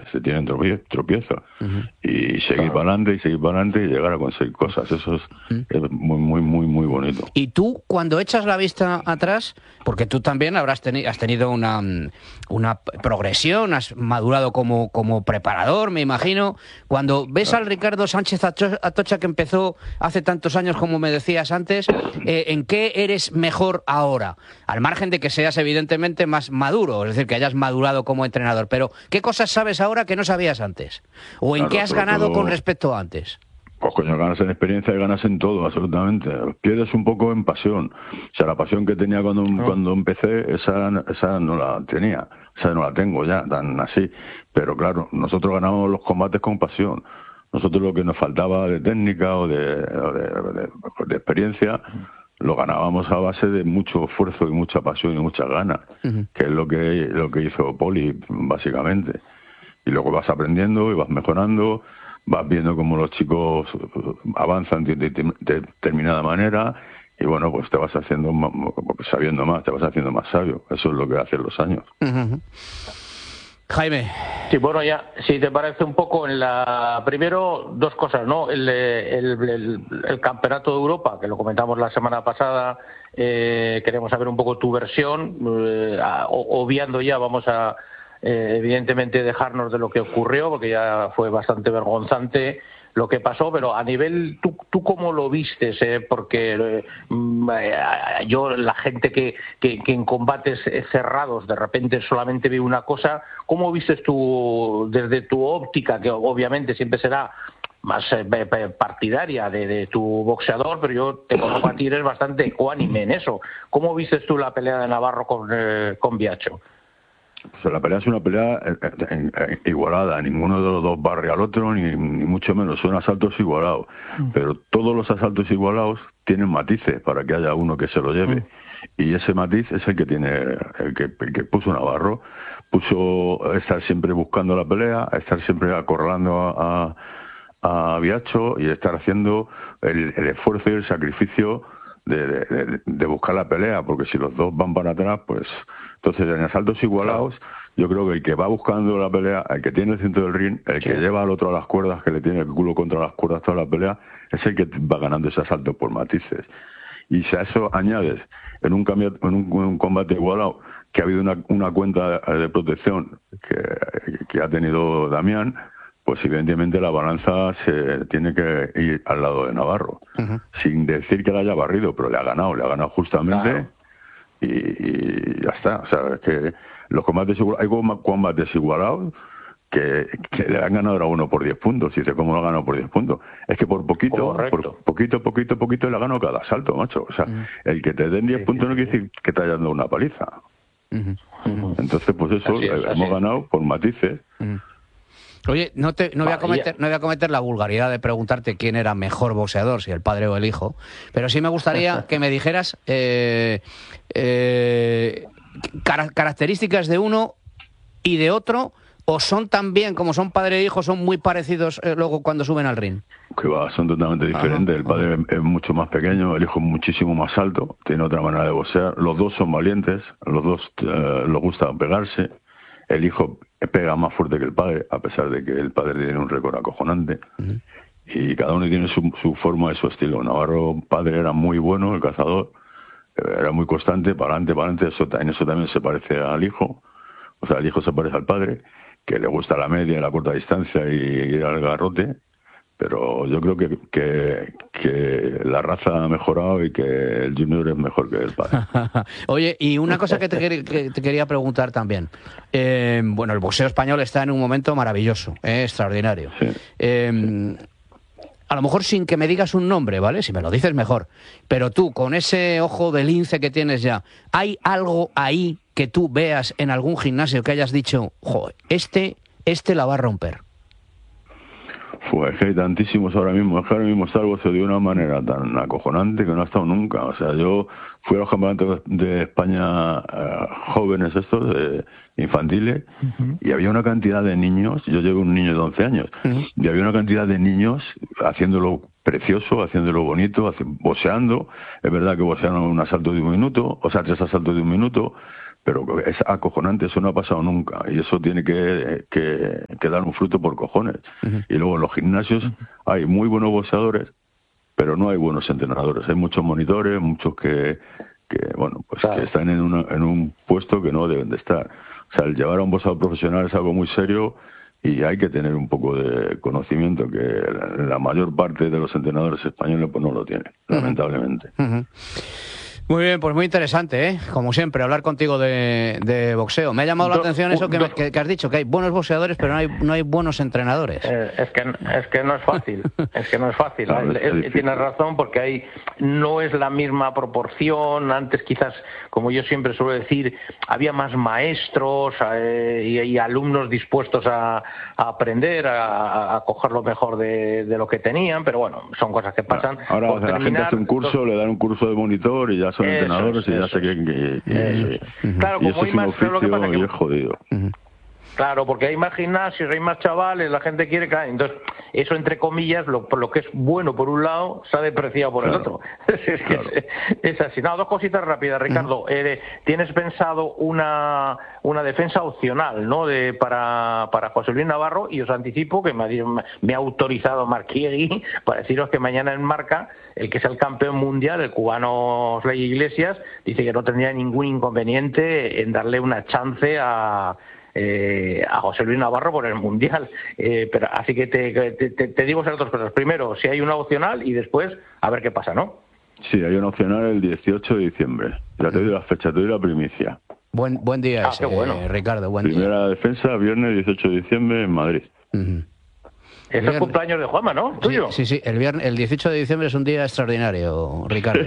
se tienen tropiezos. Y seguir para adelante y llegar a conseguir cosas. Eso es muy, muy, muy, muy bonito. Y tú, cuando echas la vista atrás, porque tú también has tenido una progresión, has madurado como preparador, me imagino. Cuando ves al Ricardo Sánchez Atocha que empezó hace tantos años, como me decías antes, ¿en qué eres mejor ahora? Al margen de que seas evidentemente más maduro, es decir, que hayas madurado como entrenador, pero ¿qué cosas sabes ahora que no sabías antes? ¿O en qué has ganado con respecto a antes? Pues coño, ganas en experiencia y ganas en todo, absolutamente. Pierdes un poco en pasión. O sea, la pasión que tenía cuando empecé, esa no la tenía. Esa no la tengo ya, tan así. Pero claro, nosotros ganamos los combates con pasión. Nosotros lo que nos faltaba de técnica o de experiencia, lo ganábamos a base de mucho esfuerzo y mucha pasión y muchas ganas, que es lo que hizo Poli, básicamente. Y luego vas aprendiendo y vas mejorando, vas viendo cómo los chicos avanzan de determinada manera y bueno, pues te vas haciendo sabiendo más, te vas haciendo más sabio. Eso es lo que hacen los años. Jaime. Sí, bueno, ya, si te parece un poco, primero, dos cosas, ¿no? El Campeonato de Europa, que lo comentamos la semana pasada, queremos saber un poco tu versión, obviando ya, vamos a, evidentemente, dejarnos de lo que ocurrió, porque ya fue bastante vergonzante lo que pasó, pero a nivel, ¿tú cómo lo vistes? Porque yo, la gente que en combates cerrados de repente solamente ve una cosa, ¿cómo vistes tú desde tu óptica, que obviamente siempre será más partidaria de tu boxeador, pero yo te conozco a ti, eres bastante ecuánime en eso? ¿Cómo vistes tú la pelea de Navarro con Biacho? Pues la pelea es una pelea igualada, ninguno de los dos barre al otro, ni mucho menos, son asaltos igualados, pero todos los asaltos igualados tienen matices para que haya uno que se lo lleve, y ese matiz es el que tiene, el que puso Navarro, puso estar siempre buscando la pelea, estar siempre acorralando a Biacho y estar haciendo el esfuerzo y el sacrificio de buscar la pelea, porque si los dos van para atrás, pues entonces en asaltos igualados yo creo que el que va buscando la pelea, el que tiene el centro del ring, el que lleva al otro a las cuerdas, que le tiene el culo contra las cuerdas toda la pelea, es el que va ganando ese asalto por matices. Y si a eso añades en un combate igualado que ha habido una cuenta de protección que ha tenido Damián, pues evidentemente la balanza se tiene que ir al lado de Navarro, sin decir que la haya barrido, pero le ha ganado justamente. Claro. Y ya está. O sea, es que los combates hay combates igualados que le han ganado a uno por 10 puntos. Y dice, ¿cómo lo ha ganado por 10 puntos? Es que por poquito le ha ganado cada asalto, macho. O sea, el que te den 10 puntos no quiere decir que te haya dado una paliza. Entonces, pues eso, hemos ganado por matices. Oye, no voy a cometer la vulgaridad de preguntarte quién era mejor boxeador, si el padre o el hijo, pero sí me gustaría que me dijeras características de uno y de otro, o son también, como son padre e hijo, son muy parecidos luego cuando suben al ring. Que va, son totalmente diferentes. El padre es mucho más pequeño, el hijo es muchísimo más alto, tiene otra manera de boxear. Los dos son valientes, los dos les gusta pegarse. El hijo pega más fuerte que el padre, a pesar de que el padre tiene un récord acojonante. Y cada uno tiene su forma y su estilo. Navarro, padre, era muy bueno, el cazador, era muy constante, para adelante. En eso también se parece al hijo. O sea, el hijo se parece al padre, que le gusta la media, la corta distancia y ir al garrote. Pero yo creo que la raza ha mejorado y que el junior es mejor que el padre. Oye, y una cosa que te quería preguntar también. Bueno, el boxeo español está en un momento maravilloso, extraordinario. Sí. A lo mejor sin que me digas un nombre, ¿vale? Si me lo dices mejor. Pero tú, con ese ojo de lince que tienes ya, ¿hay algo ahí que tú veas en algún gimnasio que hayas dicho, joder, este la va a romper? Pues es que hay tantísimos ahora mismo. Es que ahora mismo está el boxeo de una manera tan acojonante que no ha estado nunca. O sea, yo fui a los campeonatos de España jóvenes estos, infantiles, y había una cantidad de niños, yo llevo un niño de 11 años, y había una cantidad de niños haciéndolo precioso, haciéndolo bonito, boxeando. Es verdad que boxearon un asalto de 1 minuto, o sea, 3 asaltos de 1 minuto, pero es acojonante, eso no ha pasado nunca, y eso tiene que que dan un fruto por cojones. Y luego en los gimnasios hay muy buenos boxeadores, pero no hay buenos entrenadores. Hay muchos monitores, muchos que bueno, pues que están en un puesto que no deben de estar. O sea, el llevar a un boxeador profesional es algo muy serio y hay que tener un poco de conocimiento que la mayor parte de los entrenadores españoles pues no lo tienen, lamentablemente. Muy bien, pues muy interesante, ¿eh? Como siempre, hablar contigo de boxeo. Me ha llamado la atención eso que has dicho, que hay buenos boxeadores, pero no hay buenos entrenadores. Es que no es fácil, Claro, tienes razón, porque no es la misma proporción. Antes quizás, como yo siempre suelo decir, había más maestros y alumnos dispuestos a aprender, a coger lo mejor de lo que tenían, pero bueno, son cosas que pasan. Ahora la gente hace un curso, le dan un curso de monitor y ya son entrenadores y ya sé que claro, como hay más, lo que pasa que es jodido. Claro, porque hay más gimnasios, hay más chavales, la gente quiere caer. Entonces, eso entre comillas, por lo que es bueno por un lado, se ha depreciado por el otro. Es así. No, dos cositas rápidas, Ricardo. ¿Tienes pensado una defensa opcional, ¿no? Para José Luis Navarro, y os anticipo que me ha autorizado Marquiegui para deciros que mañana en Marca, el que es el campeón mundial, el cubano Slay Iglesias, dice que no tendría ningún inconveniente en darle una chance a José Luis Navarro por el Mundial. Pero así que te digo esas dos cosas. Primero, si hay una opcional, y después a ver qué pasa, ¿no? Sí, hay una opcional el 18 de diciembre. Ya te doy la fecha, te doy la primicia. Buen día ese, bueno. Ricardo, buen Primera día. defensa, viernes 18 de diciembre en Madrid. Es el cumpleaños de Juanma, ¿no? ¿Tuyo? Sí, el 18 de diciembre es un día extraordinario, Ricardo.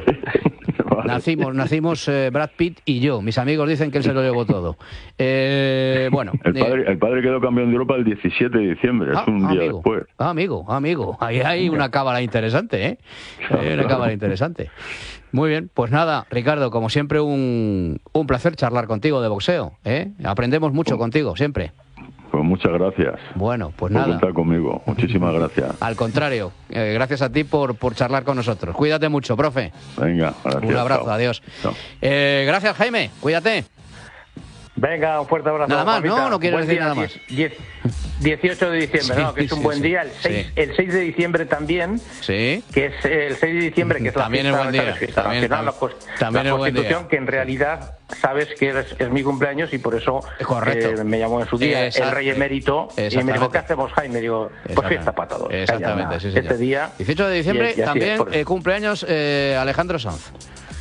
Nacimos Brad Pitt y yo. Mis amigos dicen que él se lo llevó todo. Bueno. El padre quedó campeón de Europa el 17 de diciembre, es un día después. Amigo. Ahí hay una cábala interesante, ¿eh? Una cábala interesante. Muy bien, pues nada, Ricardo, como siempre un placer charlar contigo de boxeo, ¿eh? Aprendemos mucho contigo, siempre. Pues muchas gracias. Bueno, pues por nada. Contar conmigo. Muchísimas gracias. Al contrario, gracias a ti por charlar con nosotros. Cuídate mucho, profe. Venga, gracias. Un abrazo, chao. adiós. Chao. Gracias, Jaime. Cuídate. Venga, un fuerte abrazo. Nada más, Juanita. ¿no? No quiero decir nada más. 18 de diciembre, Sí, ¿no? Que es un buen día. El 6 de diciembre también. Sí. Que es el 6 de diciembre, que es la también fiesta, es buen día. fiesta También nacional, la es buen Constitución, día. que en realidad sabes que es mi cumpleaños y por eso Correcto. me llamó en su día el rey emérito y me dijo, ¿qué hacemos, Jaime? Digo, pues fiesta para todos. Exactamente, sí, señor. Este día... 18 de diciembre y también cumpleaños Alejandro Sanz.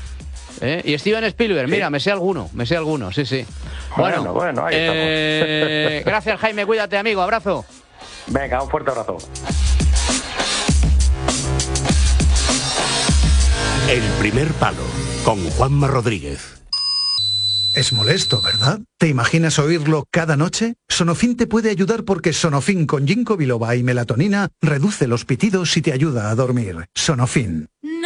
Y Steven Spielberg, mira, me sé alguno, sí. Bueno, ahí estamos. Gracias, Jaime, cuídate, amigo, abrazo. Venga, un fuerte abrazo. El primer palo, con Juanma Rodríguez. Es molesto, ¿verdad? ¿Te imaginas oírlo cada noche? Sonofin te puede ayudar porque Sonofin con ginkgo biloba y melatonina reduce los pitidos y te ayuda a dormir. Sonofin.